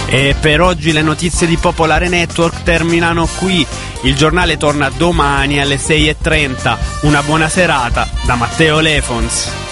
E per oggi le notizie di Popolare Network terminano qui. Il giornale torna domani alle 6:30. Una buona serata da Matteo Lefons.